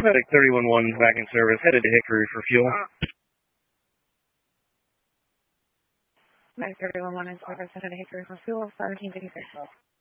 Paramedic 311 back in service, headed to Hickory for fuel. Paramedic 311 in service, headed to Hickory for fuel, 1756.